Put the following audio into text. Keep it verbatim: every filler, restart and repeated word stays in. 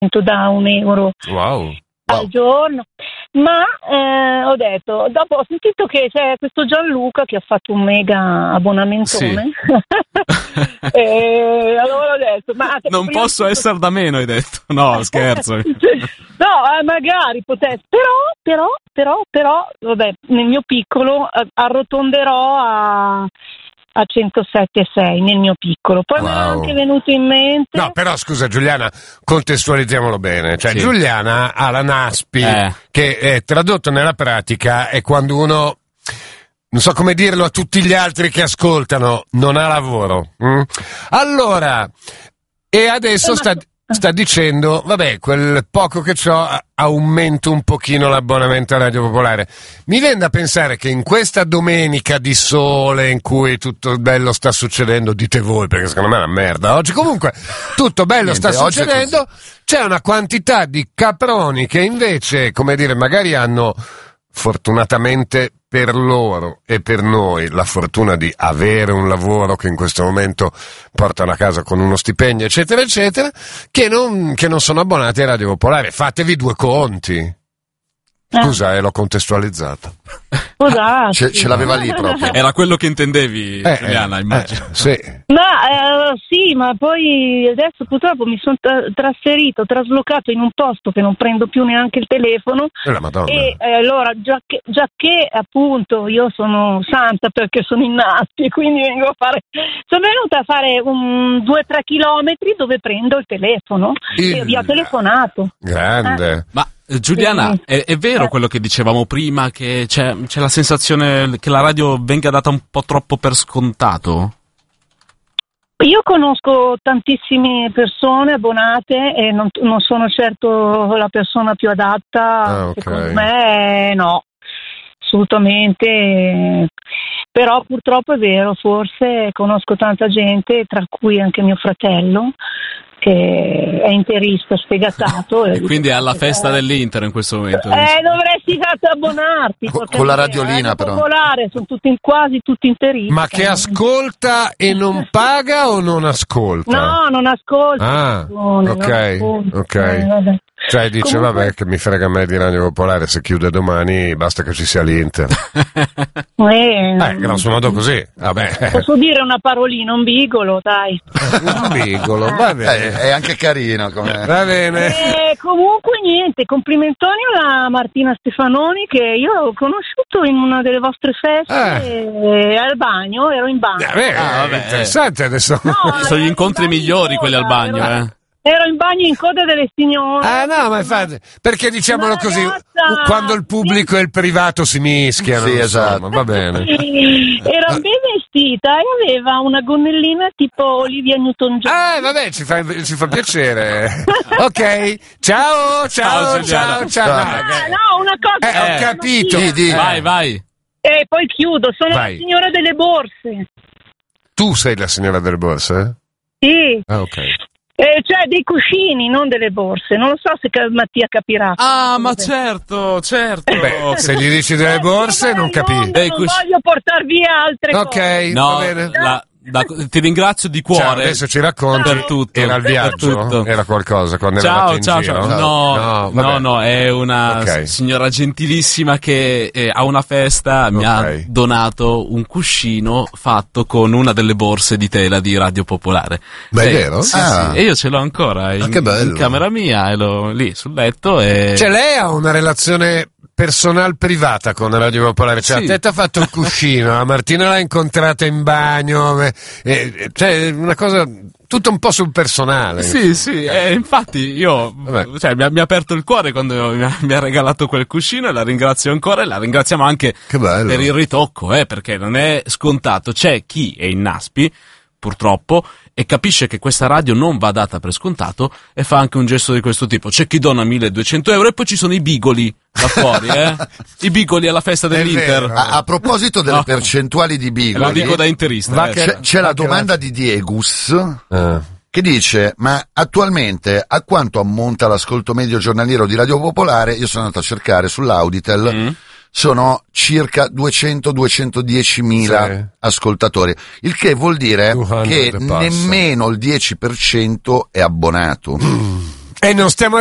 da un euro wow. al Wow. giorno, ma eh, ho detto, dopo ho sentito che c'è questo Gianluca che ha fatto un mega abbonamentone. E allora ho detto, ma Non prima- posso essere da meno, hai detto. No, scherzo. No, eh, magari potesse, però, però, però, però, vabbè, nel mio piccolo eh, arrotonderò a, a centosette virgola sei nel mio piccolo. Poi mi è Wow. anche venuto in mente. No, però scusa Giuliana, contestualizziamolo bene. Cioè Sì. Giuliana ha la NASPI Eh. che è tradotto nella pratica è quando uno, non so come dirlo a tutti gli altri che ascoltano, non ha lavoro. mm? Allora, e adesso sta, sta dicendo, vabbè, quel poco che c'ho a- aumento un pochino l'abbonamento a Radio Popolare. Mi viene da pensare che in questa domenica di sole in cui tutto bello sta succedendo, dite voi perché secondo me è una merda oggi, comunque tutto bello Niente, sta oggi è succedendo, c'è una quantità di caproni che invece, come dire, magari hanno fortunatamente per loro e per noi la fortuna di avere un lavoro che in questo momento portano a casa con uno stipendio eccetera eccetera, che non, che non sono abbonati a Radio Popolare. Fatevi due conti. Scusa, eh, l'ho contestualizzato. Scusate. Ce, ce l'aveva lì proprio. Era quello che intendevi, Eh, Giuliana, eh, immagino. eh, sì. Ma eh, sì, ma poi adesso purtroppo mi sono tra- trasferito, traslocato in un posto che non prendo più neanche il telefono. Eh, la Madonna. E eh, allora, già che, già che appunto io sono santa perché sono in Nasti, quindi vengo a fare. Sono venuta a fare un due o tre chilometri dove prendo il telefono Il- e vi ho telefonato. Grande. Ma eh, Giuliana, Sì. è, è vero quello che dicevamo prima, che c'è, c'è la sensazione che la radio venga data un po' troppo per scontato? Io conosco tantissime persone abbonate e non, non sono certo la persona più adatta, Ah, ok. secondo me no, assolutamente, però purtroppo è vero, forse conosco tanta gente, tra cui anche mio fratello, che è interista sfegatato. E quindi è alla festa dell'Inter in questo momento. Eh, dovresti tanto abbonarti. Co- perché con la è radiolina, Radio però. Popolare, sono tutti, quasi tutti interisti. Ma che ascolta e non paga o non ascolta? No, non ascolta. Ah, non ok, ascolta. ok. Eh, vabbè. Cioè dice, Comunque- vabbè, che mi frega a me di Radio Popolare, se chiude domani basta che ci sia l'Inter. Eh, Eh, grosso modo così, vabbè. Posso dire una parolina, un bigolo, dai. Un bigolo, va Eh, bene. è anche carino come... Va bene. Eh, comunque niente, complimentoni alla Martina Stefanoni che io ho conosciuto in una delle vostre feste eh, al bagno, ero in bagno. Vabbè, Ah, vabbè, interessante adesso. No, Sono gli ero incontri in bagno in migliori quelli al coda, bagno, ero- eh. Ero in bagno in coda delle signore. Ah no, ma infatti, perché diciamolo Una così, ragazza- quando il pubblico e il privato si mischiano, Sì, insomma, esatto. va bene. Era ben vestita e aveva una gonnellina tipo Olivia Newton-John. Ah, vabbè, ci fa, ci fa piacere. Ok, ciao, ciao, Ciao, ciao, Giuliana. ciao. Ah, no, una cosa. Eh, ho una capito. notizia. Sì, di- Vai, vai. E poi chiudo, sono Vai. la signora delle borse. Tu sei la signora delle borse? Sì, Ah, ok. eh, cioè dei cuscini, non delle borse. Non lo so se ca- Mattia capirà. Ah, ma Vabbè. certo, certo. Beh, se gli dici delle borse non capisci. Eh, Non cus- voglio portar via altre Ok, cose. No, va bene. la- da- ti ringrazio di Ciao, cuore. adesso ci racconti. Per tutto. Era il viaggio? Per tutto. Era qualcosa quando Ciao, eravate in ciao, giro? ciao. No, no, no, vabbè. no, è una Ok. s- signora gentilissima che eh, a una festa mi ha Ok. donato un cuscino fatto con una delle borse di tela di Radio Popolare. Beh, è Eh, vero? Sì, Ah. sì, e io ce l'ho ancora in, Ah, che bello. in camera mia e l'ho lì sul letto e... Cioè lei ha una relazione personal privata con Radio Popolare, cioè Sì. a te ti ha fatto il cuscino, la Martina l'ha incontrata in bagno, eh, eh, cioè una cosa tutto un po' sul personale. Sì, sì, e infatti io, Vabbè. cioè, mi ha, mi ha aperto il cuore quando mi ha, mi ha regalato quel cuscino e la ringrazio ancora e la ringraziamo anche Che bello. per il ritocco, eh, perché non è scontato. C'è chi è in Naspi, purtroppo, e capisce che questa radio non va data per scontato e fa anche un gesto di questo tipo. C'è chi dona milleduecento euro e poi ci sono i bigoli da fuori, eh? I bigoli alla festa dell'Inter. vero. A, a proposito delle No. percentuali di Lo bigoli, dico da interista. Va eh. che- c'è, c'è la Anche domanda di Diegus Ah. che dice: ma attualmente a quanto ammonta l'ascolto medio giornaliero di Radio Popolare? Io sono andato a cercare sull'Auditel, Mm. sono circa duecento duecentodieci mila Sì. ascoltatori, il che vuol dire duecento che e passa. nemmeno il dieci per cento è abbonato. E non stiamo